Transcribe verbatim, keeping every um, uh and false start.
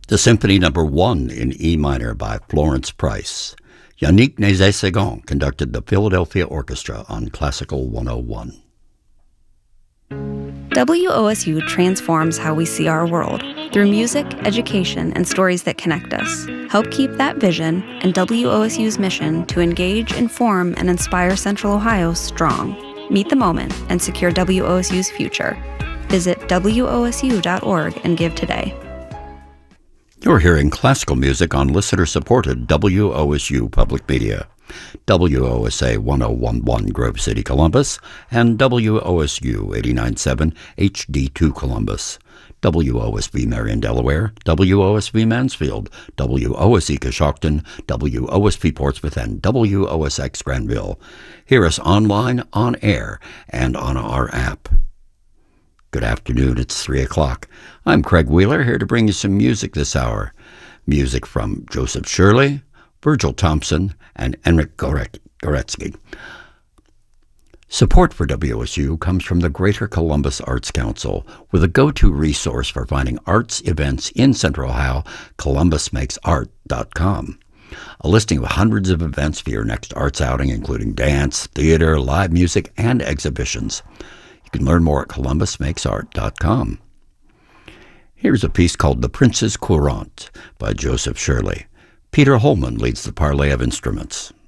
The Symphony Number One in E minor by Florence Price. Yannick Nézet-Séguin conducted the Philadelphia Orchestra on Classical one oh one. W O S U transforms how we see our world through music, education, and stories that connect us. Help keep that vision and W O S U's mission to engage, inform, and inspire Central Ohio strong. Meet the moment and secure W O S U's future. Visit W O S U dot org and give today. You're hearing classical music on listener-supported W O S U Public Media. W O S A one oh one point one Grove City, Columbus, and W O S U eighty-nine point seven H D two Columbus. W O S V Marion, Delaware, W O S V Mansfield, W O S E Coshocton, W O S V Portsmouth, and W O S X Granville. Hear us online, on air, and on our app. Good afternoon, it's three o'clock. I'm Craig Wheeler, here to bring you some music this hour. Music from Joseph Shirley, Virgil Thompson, and Enric Goretsky. Support for W O S U comes from the Greater Columbus Arts Council, with a go-to resource for finding arts events in Central Ohio, columbus makes art dot com. A listing of hundreds of events for your next arts outing, including dance, theater, live music, and exhibitions. You can learn more at columbus makes art dot com. Here's a piece called The Prince's Courante by Joseph Shirley. Peter Holman leads the parley of instruments.